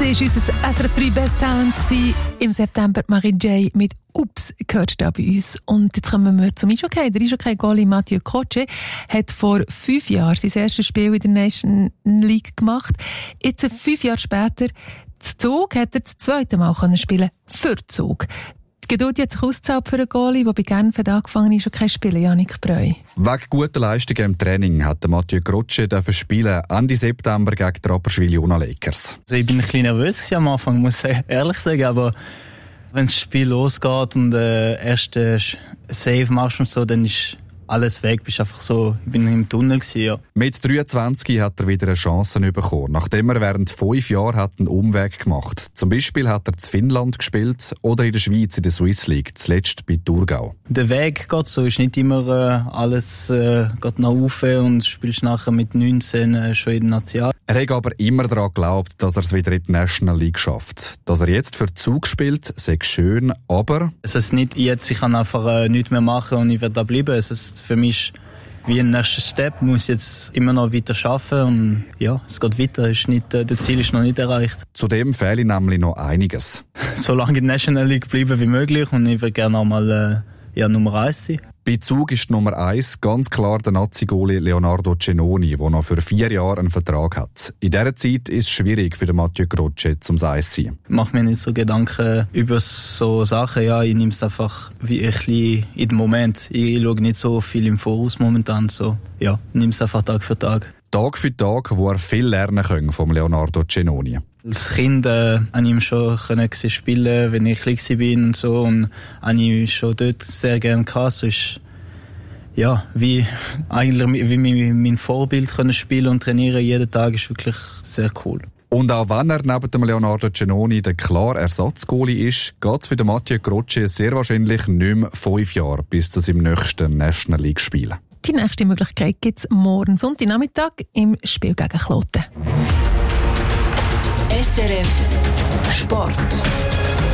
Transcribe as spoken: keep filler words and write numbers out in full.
war unser S R F drei Best Talent im September. Marie J. mit «Ups» gehört da bei uns. Und jetzt kommen wir zum Eishockey. Der Eishockey-Goalie Mathieu Croce hat vor fünf Jahren sein erstes Spiel in der Nation League gemacht. Jetzt, fünf Jahre später, zu Zug, hat er das zweite Mal spielen für Zug. Die Geduld hat sich ausgezahlt für einen Goalie, der bei Genf angefangen ist, Eishockey spielen, Janik Breu. Wegen guter Leistungen im Training hat Mathieu Croce spielen Ende September gegen die Rapperswil-Jona Lakers. Also ich bin ein bisschen nervös am Anfang, muss ich ehrlich sagen, aber wenn das Spiel losgeht und der äh, erste Save machst und so, dann ist alles weg. Bist einfach so, ich bin im Tunnel gewesen, ja. Mit dreiundzwanzig hat er wieder eine Chance bekommen, nachdem er während fünf Jahren hat einen Umweg gemacht. Zum Beispiel hat er in Finnland gespielt oder in der Schweiz in der Swiss League, zuletzt bei Thurgau. Der Weg geht so, ist nicht immer äh, alles äh, geht nach oben und spielst nachher mit neunzehn äh, schon in der National. Er hat aber immer daran geglaubt, dass er es wieder in die National League schafft. Dass er jetzt für Zug spielt, sei schön, aber... Es ist nicht jetzt, ich kann einfach äh, nichts mehr machen und ich werde da bleiben. Es ist für mich wie ein nächster Step, ich muss jetzt immer noch weiter arbeiten und ja, es geht weiter, ist nicht, äh, das Ziel ist noch nicht erreicht. Zudem fehlt nämlich noch einiges. So lange in der National League bleiben wie möglich und ich würde gerne auch mal äh, ja, Nummer eins sein. Bei Zug ist Nummer eins ganz klar der Nazi-Goalie Leonardo Cenoni, der noch für vier Jahre einen Vertrag hat. In dieser Zeit ist es schwierig für den Mathieu Croce zum Eis zu sein. Ich mache mir nicht so Gedanken über so Sachen. Ja, ich nehme es einfach wie ein bisschen in den Moment. Ich schaue nicht so viel im Voraus momentan. So, ja, ich nehme es einfach Tag für Tag. Tag für Tag, wo er viel lernen kann vom Leonardo Cenoni. Als Kind äh, konnte ich ihm schon spielen, wenn ich klein war und so. Und habe ich schon dort sehr gerne gehabt. So ist, ja, wie, eigentlich, wie mein Vorbild können spielen und trainieren jeden Tag ist wirklich sehr cool. Und auch wenn er neben dem Leonardo Cenoni der klare Ersatzgoalie ist, geht es für den Mathieu Croce sehr wahrscheinlich nicht mehr fünf Jahre bis zu seinem nächsten National League Spiel. Die nächste Möglichkeit gibt es morgen Sonntagnachmittag im Spiel gegen Kloten. S R F Sport.